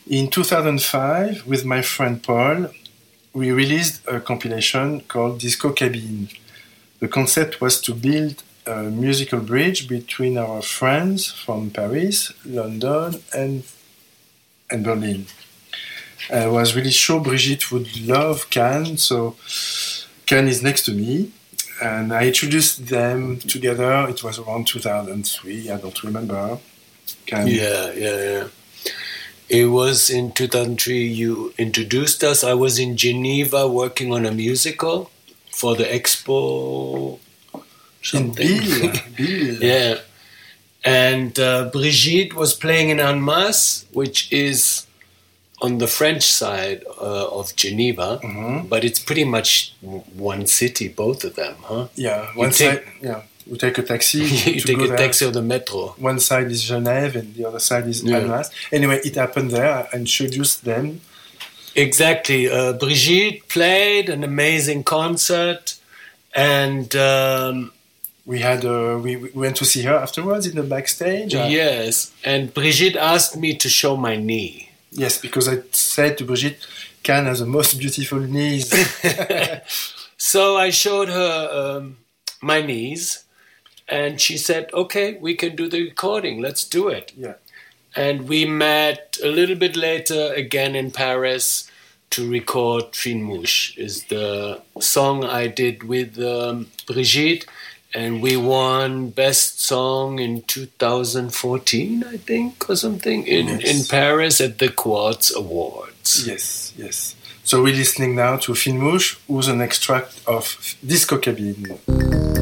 In 2005, with my friend Paul, we released a compilation called Disco Cabine. The concept was to build a musical bridge between our friends from Paris, London, and Berlin. I was really sure Brigitte would love Cannes, so Cannes is next to me, and I introduced them together. It was around 2003, I don't remember. Cannes. Yeah. It was in 2003 you introduced us. I was in Geneva working on a musical for the Expo something. In Bill. Yeah. And Brigitte was playing in Annemasse, which is on the French side of Geneva, but it's pretty much one city, both of them, huh? Yeah, one side, we take a taxi. You take a taxi or the metro. One side is Genève and the other side is Annemasse. Anyway, it happened there. I introduced them. Exactly. Brigitte played an amazing concert, and we went to see her afterwards in the backstage. Yes, and Brigitte asked me to show my knee. Yes, because I said to Brigitte, Cannes has the most beautiful knees. So I showed her my knees, and she said, okay, we can do the recording. Let's do it. Yeah. And we met a little bit later again in Paris to record Fine Mouche, is the song I did with Brigitte. And we won Best Song in 2014, I think, or something, in Paris at the Quartz Awards. Yes. So we're listening now to Fine Mouche, who's an extract of Disco Cabine.